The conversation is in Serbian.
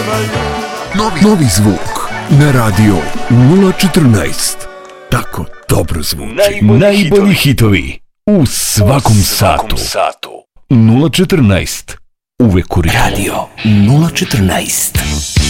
Novi zvuk na radio 014. Tako dobro zvuči. Najbolji hitovi u svakom satu. 014. Uvek u ritmu. Radio 014.